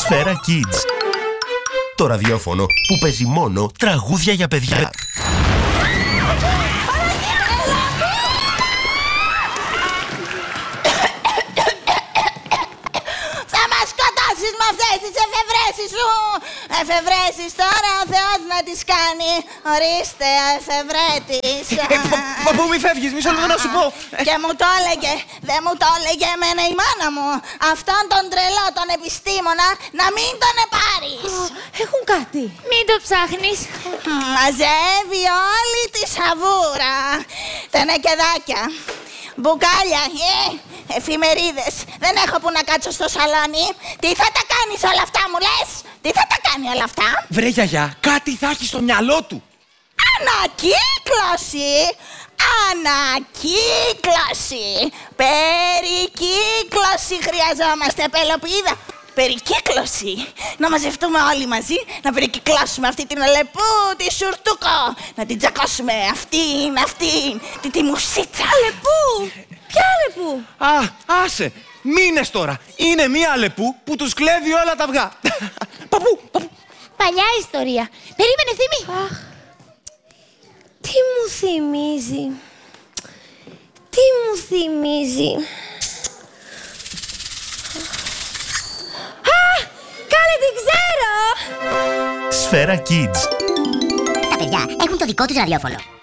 Σφαίρα Kids. Το ραδιόφωνο που παίζει μόνο τραγούδια για παιδιά. Θα μας σκοτώσεις με αυτές τις εφευρέσεις σου! Εφευρέσεις τώρα ο Θεός να τις κάνει. Ορίστε, εφευρέτης. Παππού, μη φεύγεις, μισό λεπτό να σου πω. Και μου το έλεγε, δεν μου το έλεγε εμένα η μάνα μου. Αυτόν τον τρελό, τον επιστήμονα, να μην τον πάρεις. Έχουν κάτι. Μην το ψάχνεις. Μαζεύει όλη τη σαβούρα. Τα νεκεδάκια, μπουκάλια, εφημερίδες. Δεν έχω που να κάτσω στο σαλόνι. Τι θα τα κάνεις όλα αυτά, μου λες? Τι θα τα κάνει όλα αυτά? Βρε γιαγιά, κάτι θα έχει στο μυαλό του. Ανακύκλωση! Ανακύκλωση! Περικύκλωση χρειαζόμαστε, πελοπίδα! Περικύκλωση! Να μαζευτούμε όλοι μαζί, να περικυκλώσουμε αυτή την Αλεπού, τη Σουρτούκο! Να την τσακώσουμε αυτήν, τη μουσίτσα! Αλεπού! Ποια Αλεπού? Α, άσε, μήνες τώρα. Είναι μία Αλεπού που τους κλέβει όλα τα αυγά. Παππού, παππού. Παλιά ιστορία. Περίμενε, Θήμη. Τι μου θυμίζει. Τι μου θυμίζει. Α! Κάλε, την ξέρω! Σφαίρα Kids. Τα παιδιά έχουν το δικό τους ραδιόφωνο.